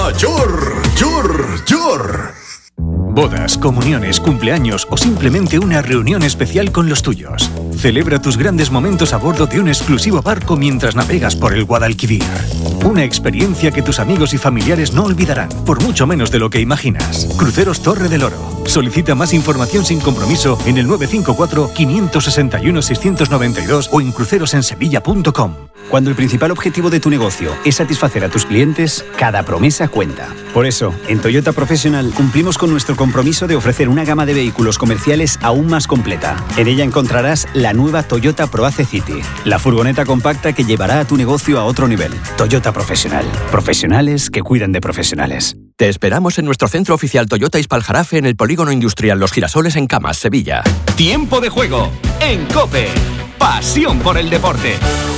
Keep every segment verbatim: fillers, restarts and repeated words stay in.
Mayor, Yor, Yor. Bodas, comuniones, cumpleaños o simplemente una reunión especial con los tuyos. Celebra tus grandes momentos a bordo de un exclusivo barco mientras navegas por el Guadalquivir. Una experiencia que tus amigos y familiares no olvidarán, por mucho menos de lo que imaginas. Cruceros Torre del Oro. Solicita más información sin compromiso en el nueve cinco cuatro, cinco seis uno, seis nueve dos o en crucerosensevilla punto com. Cuando el principal objetivo de tu negocio es satisfacer a tus clientes, cada promesa cuenta. Por eso, en Toyota Professional cumplimos con nuestro compromiso de ofrecer una gama de vehículos comerciales aún más completa. En ella encontrarás la nueva Toyota ProAce City, la furgoneta compacta que llevará a tu negocio a otro nivel. Toyota Professional. Profesionales que cuidan de profesionales. Te esperamos en nuestro centro oficial Toyota Ispaljarafe en el Polígono Industrial Los Girasoles en Camas, Sevilla. Tiempo de juego en COPE. Pasión por el deporte.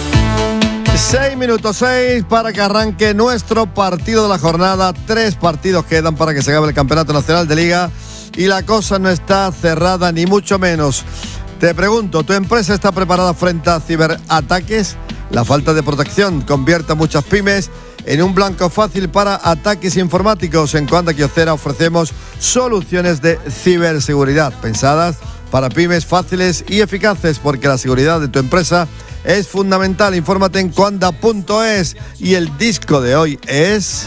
Seis minutos seis para que arranque nuestro partido de la jornada. Tres partidos quedan para que se acabe el Campeonato Nacional de Liga y la cosa no está cerrada ni mucho menos. Te pregunto, ¿tu empresa está preparada frente a ciberataques? La falta de protección convierte a muchas pymes en un blanco fácil para ataques informáticos. En Coanda Kyocera ofrecemos soluciones de ciberseguridad pensadas para pymes fáciles y eficaces, porque la seguridad de tu empresa es fundamental. Infórmate en coanda punto es y el disco de hoy es...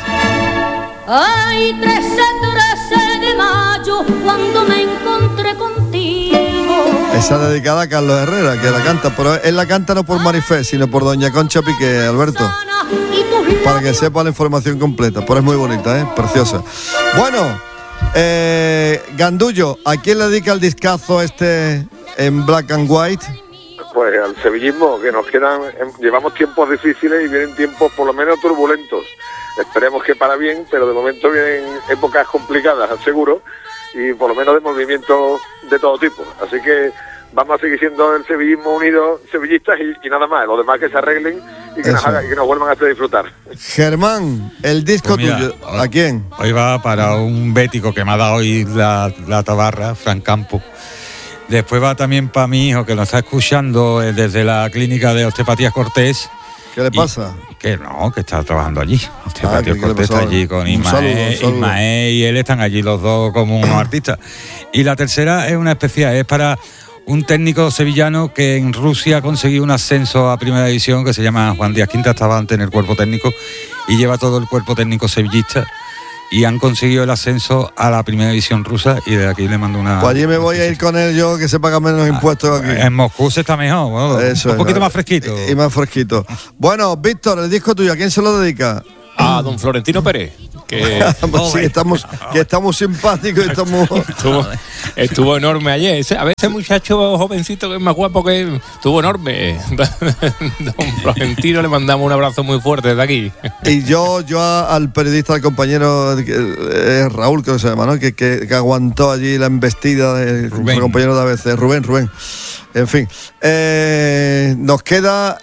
Ay, trece, trece de mayo, cuando me encontré contigo. Esa dedicada a Carlos Herrera, que la canta, pero él la canta no por Marifé, sino por Doña Concha Piqué, Alberto. Para que sepa la información completa, pero es muy bonita, ¿eh? Preciosa. Bueno, eh, Gandullo, ¿a quién le dedica el discazo este en Black and White? Pues al sevillismo, que nos quedan, llevamos tiempos difíciles y vienen tiempos por lo menos turbulentos. Esperemos que para bien, pero de momento vienen épocas complicadas, seguro, y por lo menos de movimientos de todo tipo. Así que vamos a seguir siendo el sevillismo unido, sevillistas y, y nada más, los demás que se arreglen y que, nos, haga, y que nos vuelvan a hacer disfrutar. Germán, el disco pues mira, tuyo, ¿a quién? Hoy va para un bético que me ha dado hoy la, la tabarra, Fran Campo. Después va también para mi hijo, que lo está escuchando desde la clínica de Osteopatía Cortés. ¿Qué le pasa? Que no, que está trabajando allí. Osteopatía ah, Cortés está allí con Ismael, Ismael y él están allí los dos como unos artistas. Y la tercera es una especial, es para un técnico sevillano que en Rusia ha conseguido un ascenso a primera división, que se llama Juan Díaz Quinta, estaba antes en el cuerpo técnico y lleva todo el cuerpo técnico sevillista. Y han conseguido el ascenso a la primera división rusa y de aquí le mando una... Pues allí me voy a ir con él yo, que se pagan menos impuestos aquí. En Moscú se está mejor, bueno, Eso un poquito es, más fresquito. Y, y más fresquito. Bueno, Víctor, el disco tuyo, ¿a quién se lo dedica? A don Florentino Pérez. Que, pues sí, estamos, que estamos simpáticos y estamos... Estuvo, estuvo enorme ayer. A veces muchacho jovencito que es más guapo que... Estuvo enorme. Don Florentino, le mandamos un abrazo muy fuerte desde aquí. Y yo yo al periodista, al compañero eh, Raúl, que se llama, ¿no? Que, que, que aguantó allí la embestida del compañero de A B C, Rubén, Rubén. En fin, eh, nos queda,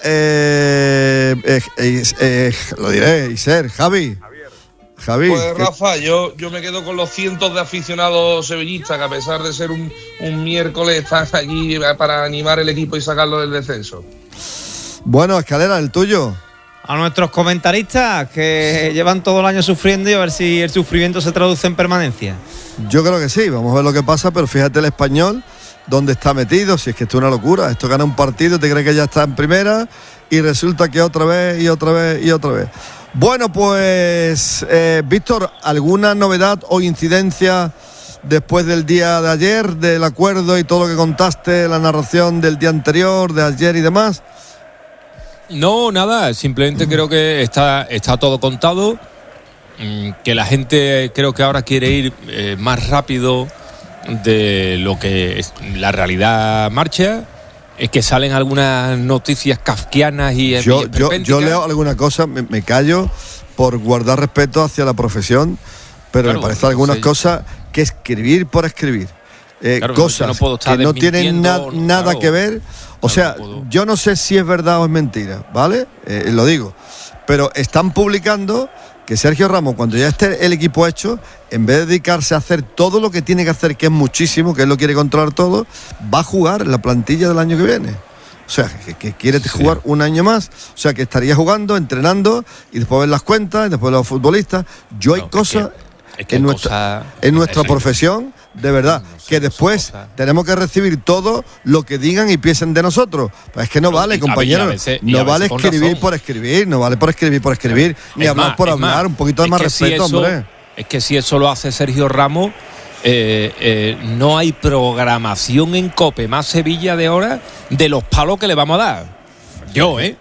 eh, eh, eh, eh, lo diré, Iser, Javi. Javi. Pues Rafa, yo, yo me quedo con los cientos de aficionados sevillistas que a pesar de ser un, un miércoles están allí para animar el equipo y sacarlo del descenso. Bueno, Escalera, el tuyo. A nuestros comentaristas que llevan todo el año sufriendo y a ver si el sufrimiento se traduce en permanencia. Yo creo que sí, vamos a ver lo que pasa, pero fíjate el Español, dónde está metido, si es que esto es una locura. Esto gana un partido, te crees que ya está en primera y resulta que otra vez y otra vez y otra vez. Bueno, pues, eh, Víctor, ¿alguna novedad o incidencia después del día de ayer, del acuerdo y todo lo que contaste, la narración del día anterior, de ayer y demás? No, nada, simplemente creo que está, está todo contado, que la gente creo que ahora quiere ir eh, más rápido de lo que es la realidad marcha. Es que salen algunas noticias kafkianas y yo, yo, yo leo alguna cosa, me, me callo por guardar respeto hacia la profesión, pero claro, me parece algunas sí. cosas que escribir por escribir, eh, claro, cosas no que no tienen na, nada claro, que ver. O claro, sea, no yo no sé si es verdad o es mentira, ¿vale? Eh, lo digo, pero están publicando que Sergio Ramos, cuando ya esté el equipo hecho, en vez de dedicarse a hacer todo lo que tiene que hacer, que es muchísimo, que él lo quiere controlar todo, va a jugar en la plantilla del año que viene. O sea, que, que quiere sí. jugar un año más, o sea, que estaría jugando, entrenando y después ver las cuentas, y después los futbolistas. Yo hay no, cosas es que, es que en, nuestra, cosa, en nuestra profesión, de verdad, no, no, que después tenemos que recibir todo lo que digan y piensen de nosotros. Pues es que no pero, vale, compañeros, veces, no vale escribir por escribir, no vale por escribir por escribir, es ni hablar más, por hablar, más, un poquito de más respeto, si eso, hombre. Es que si eso lo hace Sergio Ramos, eh, eh, no hay programación en COPE más Sevilla de hora de los palos que le vamos a dar. Yo, ¿eh?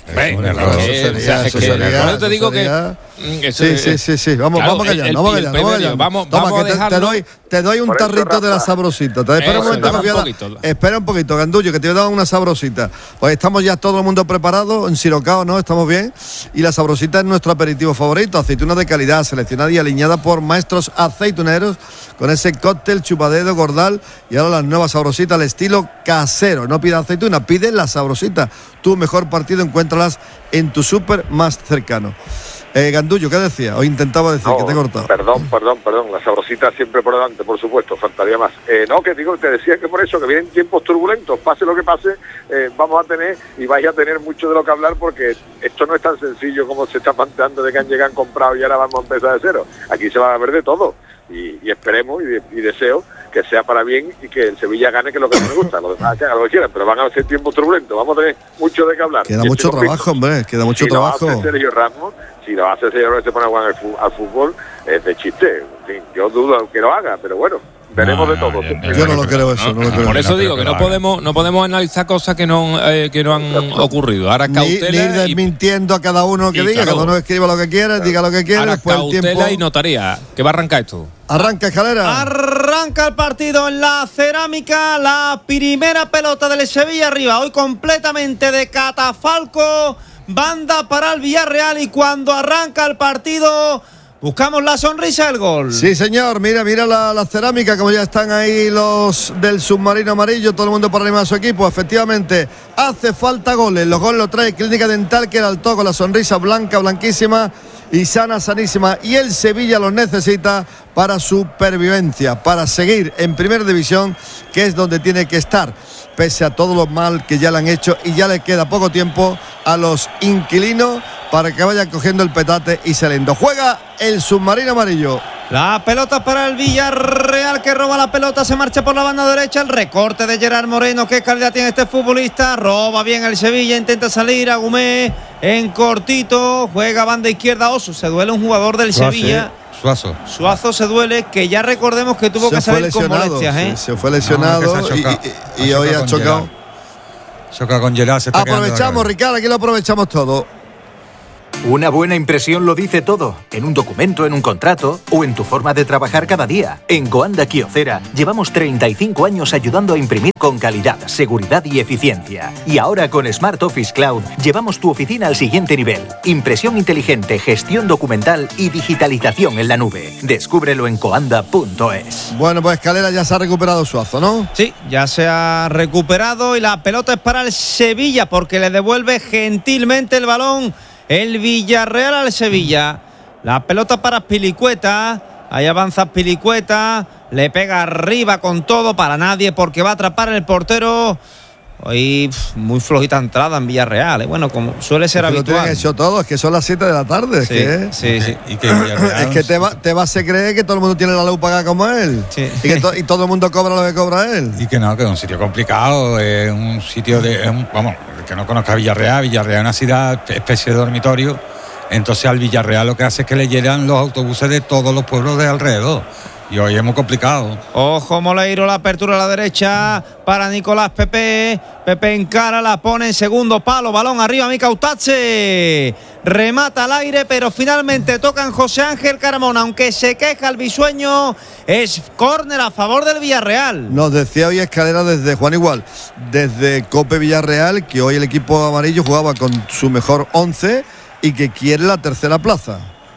Te digo que sí, sí, sí, sí. Vamos, claro, vamos allá, vamos allá, vamos allá. Vamos, Toma, vamos que te, te doy, te doy un tarrito de la sabrosita. Te espera un momento, un poquito, espera un poquito, Gandullo, que te voy a dar una sabrosita. Pues estamos ya todo el mundo preparado, ensirocado, ¿no? Estamos bien. Y la sabrosita es nuestro aperitivo favorito, aceitunas de calidad, seleccionada y aliñada por maestros aceituneros, con ese cóctel chupadedo, gordal, y ahora las nuevas sabrositas al estilo casero. No pidas aceituna, pide la sabrosita. Tu mejor partido, encuéntralas en tu súper más cercano. Eh, Gandullo, ¿qué decía? O intentaba decir, no, que te he cortado. Perdón, perdón, perdón. La sabrosita siempre por delante, por supuesto. Faltaría más. Eh, no, que digo, te decía que por eso, que vienen tiempos turbulentos. Pase lo que pase, eh, vamos a tener y vais a tener mucho de lo que hablar, porque esto no es tan sencillo como se está planteando de que han llegado, han comprado y ahora vamos a empezar de cero. Aquí se va a ver de todo. Y, y esperemos y, de, y deseo que sea para bien y que el Sevilla gane, que es lo que nos gusta. Los demás que hagan lo que quieran, pero van a ser tiempos turbulentos. Vamos a tener mucho de qué hablar. Queda mucho trabajo, hombre, queda mucho si trabajo. Lo hace Sergio Ramos, si lo hace Sergio Ramos, se pone a jugar al fútbol, es de chiste. En fin, yo dudo que lo haga, pero bueno, veremos no, de todo. No, yo, yo no lo creo eso. No, no lo creo por eso no digo que no podemos, no podemos analizar cosas que no, eh, que no han Exacto. ocurrido. Ahora cautela. Ni, ni ir desmintiendo y, a cada uno que diga, claro, cada uno escriba lo que quiera, claro. diga lo que quiera. Ahora después cautela el tiempo... y notaría, que va a arrancar esto. Arranca, Escalera. Arranca el partido en la Cerámica. La primera pelota del Sevilla arriba. Hoy completamente de catafalco. Banda para el Villarreal. Y cuando arranca el partido, buscamos la sonrisa del gol. Sí, señor. Mira, mira la, la Cerámica, como ya están ahí los del submarino amarillo. Todo el mundo para animar a su equipo. Efectivamente, hace falta goles. Los goles los trae Clínica Dental, que era el toco, la sonrisa blanca, blanquísima y sana, sanísima, y el Sevilla los necesita para supervivencia, para seguir en primera división, que es donde tiene que estar, pese a todo lo mal que ya le han hecho, y ya le queda poco tiempo a los inquilinos para que vayan cogiendo el petate y saliendo. Juega el submarino amarillo. La pelota para el Villarreal, que roba la pelota, se marcha por la banda derecha. El recorte de Gerard Moreno, qué calidad tiene este futbolista. Roba bien el Sevilla, intenta salir. Agumé en cortito, juega banda izquierda. Oso, se duele un jugador del Suazo, Sevilla. Suazo. Suazo se duele, que ya recordemos que tuvo se que salir con molestias. ¿eh? Sí, se fue lesionado no, y, y, y hoy ha chocado. Choca con Gerard, se está aprovechamos, Ricardo, aquí lo aprovechamos todo. Una buena impresión lo dice todo, en un documento, en un contrato o en tu forma de trabajar cada día. En Coanda Kyocera llevamos treinta y cinco años ayudando a imprimir con calidad, seguridad y eficiencia. Y ahora con Smart Office Cloud llevamos tu oficina al siguiente nivel. Impresión inteligente, gestión documental y digitalización en la nube. Descúbrelo en coanda punto es. Bueno, pues Escalera, ya se ha recuperado Suazo, ¿no? Sí, ya se ha recuperado y la pelota es para el Sevilla, porque le devuelve gentilmente el balón el Villarreal al Sevilla. La pelota para Pilicueta. Ahí avanza Pilicueta. Le pega arriba con todo para nadie, porque va a atrapar el portero. Hoy pff, muy flojita entrada en Villarreal, ¿eh? Bueno, como suele ser es que habitual. Lo tienen hecho todo, es que son las siete de la tarde. Sí, es que, sí, sí. Y que Villarreal, es que te, va, te vas a creer que todo el mundo tiene la luz pagada como él. Sí. Y que to, y todo el mundo cobra lo que cobra él. Y que no, que es un sitio complicado, es un sitio de. Es un, vamos, el que no conozca Villarreal, Villarreal es una ciudad, especie de dormitorio. Entonces al Villarreal lo que hace es que le llegan los autobuses de todos los pueblos de alrededor. Y hoy es muy complicado. Ojo, Moleiro, la apertura a la derecha para Nicolás Pepe. Pepe encara, la pone en segundo palo. Balón arriba, Mika Utache. Remata al aire, pero finalmente tocan José Ángel Carmona. Aunque se queja el bisueño, es córner a favor del Villarreal. Nos decía hoy Escalera desde Juan Igual, desde Cope Villarreal, que hoy el equipo amarillo jugaba con su mejor once y que quiere la tercera plaza.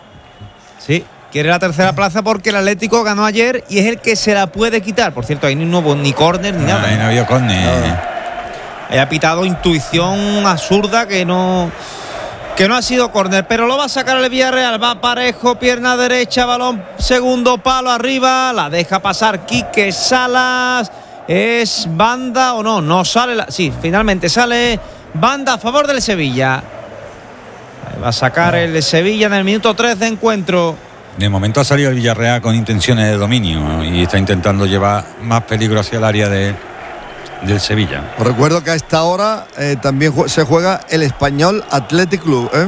Sí. Quiere la tercera plaza porque el Atlético ganó ayer y es el que se la puede quitar. Por cierto, ahí no hubo ni córner ni no, nada. Ahí no había córner. No. Ahí ha pitado intuición absurda que no, que no ha sido córner. Pero lo va a sacar el Villarreal. Va parejo, pierna derecha, balón segundo palo arriba. La deja pasar Quique Salas. ¿Es banda o no? No sale. La, sí, finalmente sale banda a favor del Sevilla. Va a sacar el Sevilla en el minuto tres de encuentro. De momento ha salido el Villarreal con intenciones de dominio, ¿no? Y está intentando llevar más peligro hacia el área de, del Sevilla. Os recuerdo que a esta hora eh, también se juega el Español Athletic Club, ¿eh?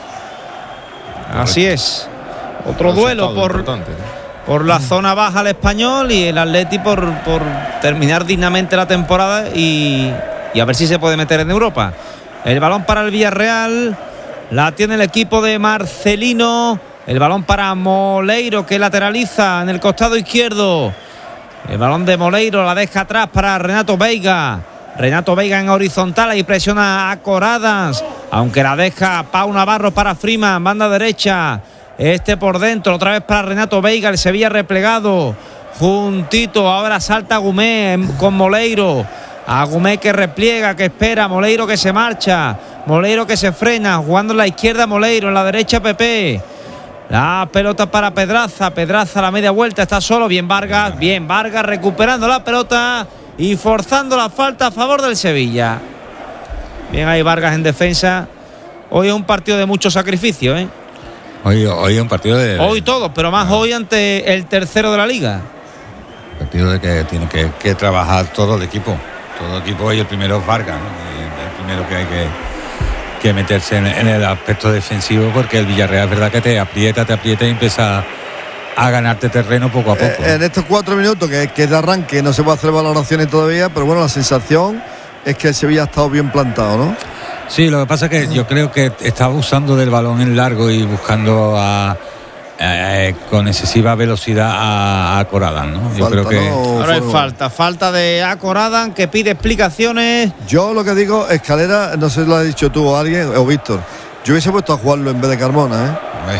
Así es. Otro duelo por, por la zona baja al Español y el Athletic por, por terminar dignamente la temporada y, y a ver si se puede meter en Europa. El balón para el Villarreal. La tiene el equipo de Marcelino. El balón para Moleiro, que lateraliza en el costado izquierdo. El balón de Moleiro la deja atrás para Renato Veiga. Renato Veiga en horizontal y presiona a Coradas, aunque la deja Pau Navarro para Freeman, banda derecha. Este por dentro, otra vez para Renato Veiga. El Sevilla replegado, juntito. Ahora salta Gumé con Moleiro. A Gumé que repliega, que espera. Moleiro que se marcha. Moleiro que se frena, jugando en la izquierda Moleiro, en la derecha Pepe. La pelota para Pedraza. Pedraza a la media vuelta, está solo. Bien Vargas, bien Vargas recuperando la pelota y forzando la falta a favor del Sevilla. Bien ahí Vargas en defensa. Hoy es un partido de mucho sacrificio, ¿eh? Hoy, hoy es un partido de... Hoy todo, pero más hoy ante el tercero de la Liga. Partido de que tiene que, que trabajar todo el equipo. Todo el equipo y el primero es Vargas, ¿no? El primero que hay que... que meterse en, en el aspecto defensivo, porque el Villarreal es verdad que te aprieta, te aprieta y empieza a ganarte terreno poco a poco. Eh, en estos cuatro minutos que, que de arranque no se puede hacer valoraciones todavía, pero bueno, la sensación es que el Sevilla ha estado bien plantado, ¿no? Sí, lo que pasa es que yo creo que está abusando del balón en largo y buscando a, eh, con excesiva velocidad a, a Coradan, ¿no? Yo Falta, creo que ¿no? Ahora es falta, falta de Acoradan, que pide explicaciones. Yo lo que digo, Escalera, no sé si lo has dicho tú o alguien, o Víctor, yo hubiese puesto a jugarlo en vez de Carmona, ¿eh?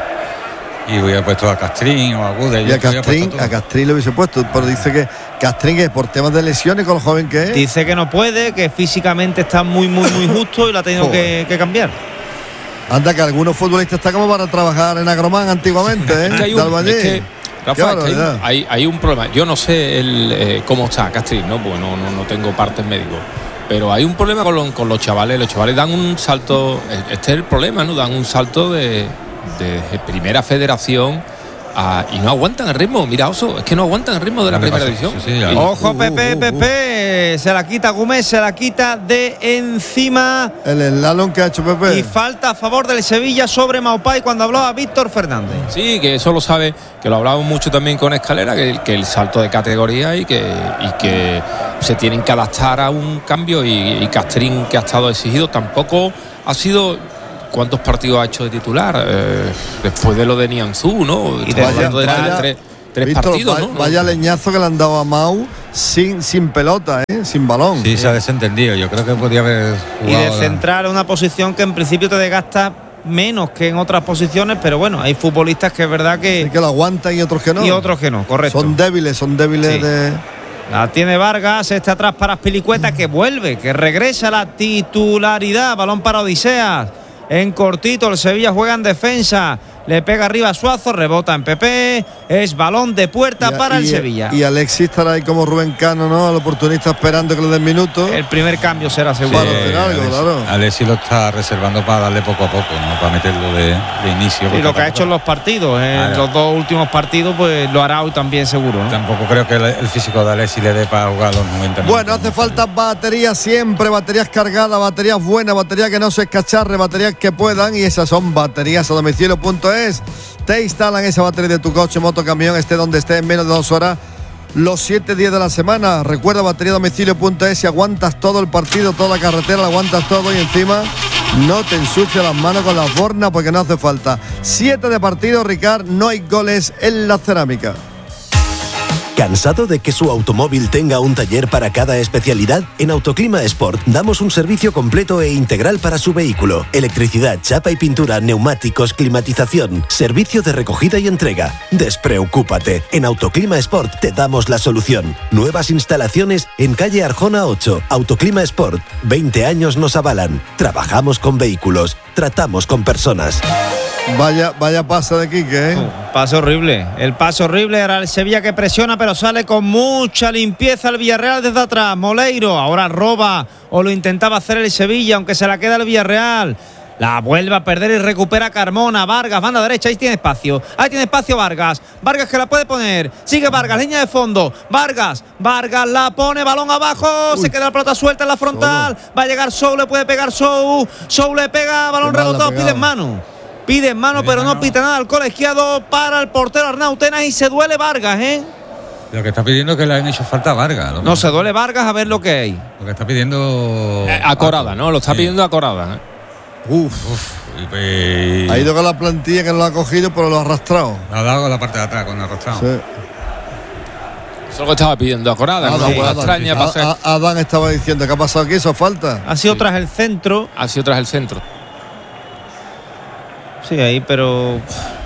Y hubiera puesto a Castrín o a Gude. Y a Castrín, a Castrín lo hubiese puesto, pero dice que Castrín, que por temas de lesiones con lo joven que es. Dice que no puede, que físicamente está muy, muy, muy justo y lo ha tenido que, que cambiar. Anda, que algunos futbolistas están como para trabajar en Agromán antiguamente, ¿eh? Es que hay un, es que, Rafa, es que hay, un, hay, hay un problema. Yo no sé el, eh, cómo está Castrín, ¿no? Porque no, no, no tengo partes médicos. Pero hay un problema con, lo, con los chavales. Los chavales dan un salto. Este es el problema, ¿no? Dan un salto de, de primera federación a, y no aguantan el ritmo. Mira, Oso, es que no aguantan el ritmo de la primera división. Sí, sí, Ojo, Pepe, uh, uh, uh. Pepe. Se la quita Gómez, se la quita de encima. El eslalon que ha hecho Pepe. Y falta a favor del Sevilla sobre Maupay cuando hablaba Víctor Fernández. Sí, que eso lo sabe, que lo hablamos mucho también con Escalera, que, que el salto de categoría y que, y que se tienen que adaptar a un cambio. Y, y Castrín, que ha estado exigido, tampoco ha sido. ¿Cuántos partidos ha hecho de titular? Eh, después de lo de Nianzú, ¿no? Y vaya, de vaya, tres, tres Víctor, partidos, ¿no? Vaya leñazo que le han dado a Mau sin, sin pelota, ¿eh? Sin balón. Sí, se ha desentendido. Yo creo que podría haber jugado. Y de centrar una posición que en principio te desgasta menos que en otras posiciones, pero bueno, hay futbolistas que es verdad que... Sí, que lo aguantan y otros que no. Y otros que no, correcto. Son débiles, son débiles sí. de... La tiene Vargas, este atrás para Azpilicueta, que vuelve, que regresa a la titularidad. Balón para Odiseas. En cortito, el Sevilla juega en defensa. Le pega arriba a Suazo, rebota en Pepe. Es balón de puerta a, para y, el Sevilla. Y Alexis estará ahí como Rubén Cano, ¿no? Al oportunista esperando que le den minutos. El primer cambio será seguro. Sí, algo, Alexis, claro. Alexis lo está reservando para darle poco a poco, ¿no? Para meterlo de, de inicio. Y lo que ha hecho en los partidos, en ah, los dos últimos partidos, pues lo hará hoy también seguro, ¿no? Tampoco creo que el físico de Alexis le dé para jugar los noventa minutos. Bueno, hace falta baterías siempre, baterías cargadas, baterías buenas, baterías que no se escacharre, baterías que puedan, y esas son baterías a domicilio punto es. Te instalan esa batería de tu coche, moto, camión, esté donde esté, en menos de dos horas, los siete días de la semana. Recuerda, batería a domicilio punto es. Si aguantas todo el partido, toda la carretera, la aguantas todo y encima no te ensucias las manos con las bornas porque no hace falta. Siete de partido, Ricard, no hay goles en la cerámica. ¿Cansado de que su automóvil tenga un taller para cada especialidad? En Autoclima Sport damos un servicio completo e integral para su vehículo. Electricidad, chapa y pintura, neumáticos, climatización, servicio de recogida y entrega. Despreocúpate, en Autoclima Sport te damos la solución. Nuevas instalaciones en calle Arjona ocho. Autoclima Sport, veinte años nos avalan. Trabajamos con vehículos, tratamos con personas. Vaya, vaya pase de Quique, ¿eh? Uh, pase horrible. El pase horrible era el Sevilla que presiona, pero sale con mucha limpieza el Villarreal desde atrás. Moleiro ahora roba, o lo intentaba hacer el Sevilla, aunque se la queda el Villarreal. La vuelve a perder y recupera Carmona. Vargas, banda derecha, ahí tiene espacio. Ahí tiene espacio Vargas. Vargas que la puede poner. Sigue Vargas, línea de fondo. Vargas, Vargas la pone, balón abajo. Uy. Se queda la pelota suelta en la frontal. Solo. Va a llegar Sou, le puede pegar Sou. Sou le pega, balón rebotado, pide en mano. Pide en mano, pero no pita nada al colegiado para el portero Arnau Tenas y se duele Vargas, ¿eh? Lo que está pidiendo es que le han hecho falta a Vargas. No, se duele Vargas, a ver lo que hay. Lo que está pidiendo... Eh, a Corada, ¿no? Lo está sí. pidiendo a Corada. ¿eh? Uf. Uf. Y... Ha ido con la plantilla que no lo ha cogido, pero lo ha arrastrado. Lo ha dado con la parte de atrás, con el arrastrado. Sí. Eso es lo que estaba pidiendo a Corada. Adán, sí. extraña a, a, Adán estaba diciendo que ha pasado aquí, eso falta. Ha sido sí. tras el centro. Ha sido tras el centro. Sí, ahí, pero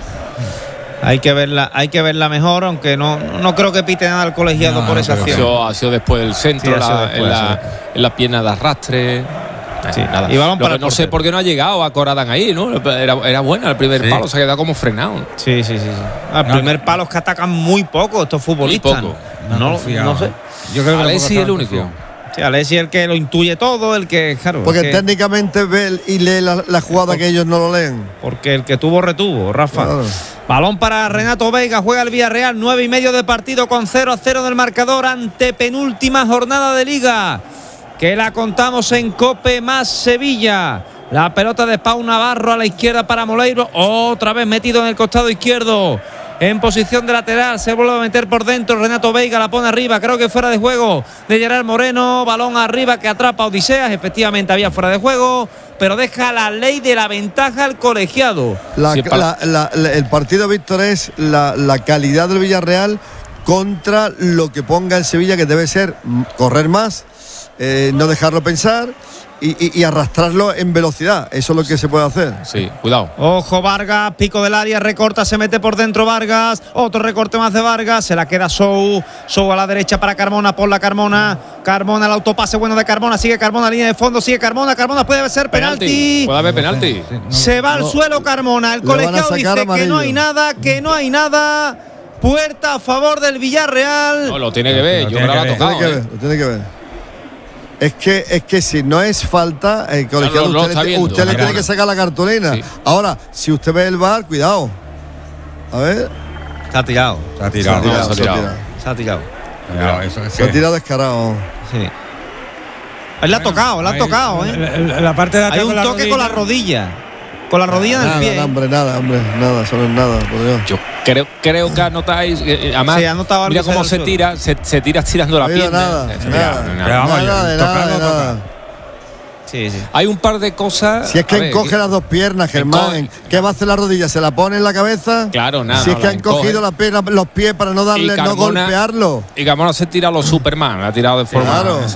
hay que verla, hay que verla mejor, aunque no, no creo que pite nada al colegiado no, por no esa acción. Eso ha sido después del centro, sí, la, después, en, la, sí. en la pierna de arrastre. Sí, nada. Y balón para no sé por qué no ha llegado a Coradán ahí, ¿no? Era, era buena el primer sí. palo, se ha quedado como frenado. Sí, sí, sí. sí. El no, primer palo es que atacan muy poco estos futbolistas. Muy poco. No, no, no sé. Yo creo que Alessi es el único. Sí, Alessi es el que lo intuye todo, el que, claro. Porque que, técnicamente ve y lee la, la jugada por, que ellos no lo leen. Porque el que tuvo, retuvo, Rafa. Claro. Balón para Renato Veiga, juega el Villarreal, nueve y medio de partido con cero a cero del marcador ante penúltima jornada de Liga. Que la contamos en Cope más Sevilla. La pelota de Pau Navarro a la izquierda para Moleiro. Otra vez metido en el costado izquierdo. En posición de lateral, se vuelve a meter por dentro. Renato Veiga la pone arriba, creo que fuera de juego de Gerard Moreno. Balón arriba que atrapa a Odiseas. Efectivamente había fuera de juego, pero deja la ley de la ventaja al colegiado. La, sí, la, la, la, el partido, Víctor, es la, la calidad del Villarreal contra lo que ponga el Sevilla, que debe ser correr más, eh, no dejarlo pensar. Y, y, y arrastrarlo en velocidad. Eso es lo que se puede hacer. Sí, cuidado. Ojo Vargas, pico del área, recorta, se mete por dentro Vargas. Otro recorte más de Vargas. Se la queda Sou. Sou a la derecha para Carmona, por la Carmona. Carmona, el autopase bueno de Carmona. Sigue Carmona, línea de fondo. Sigue Carmona. Carmona puede ser penalti. penalti. Puede haber penalti. Sí, sí, no, se va no, al suelo Carmona. El colegiado dice amarillo. que no hay nada, que no hay nada. Puerta a favor del Villarreal. No, lo tiene que ver. Yo creo que lo ha tocado. Lo tiene que ver. Es que, es que si no es falta, el colegiado claro, usted, le, usted le tiene que sacar la cartulina. Sí. Ahora, si usted ve el V A R, cuidado. A ver. Está tirado. Se ha tirado. Se ha tirado. No, se ha tirado. Se ha tirado. Cuidado, eso es se ha tirado descarado. Sí. Él la ha tocado, la ha tocado, ¿eh? La, la parte de atrás hay un con toque rodilla. con la rodilla. Con la rodilla nada, del pie. Nada, hombre, nada, hombre, nada, eso no es nada, por Dios. Yo creo, creo que anotáis, eh, además, sí, mira cómo se tira, se, se tira tirando la pierna. Nada, eh, nada, nada, nada, nada, nada, de nada, de nada. Sí, sí. Hay un par de cosas. Si es que ver, encoge ¿qué? las dos piernas, Germán, ¿qué va a hacer la rodilla? ¿Se la pone en la cabeza? Claro, nada. Si es no, que han cogido las piernas, los pies para no darle, Carmona, no golpearlo. Y Carmona se tira a los Superman, ha tirado de forma. Claro.